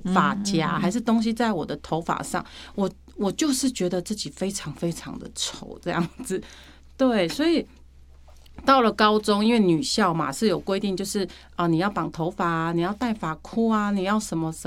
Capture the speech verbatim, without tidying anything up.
发夹还是东西在我的头发上，我我就是觉得自己非常非常的丑这样子。对，所以到了高中，因为女校嘛是有规定，就是啊、呃、你要绑头发啊，你要戴发箍啊，你要什么什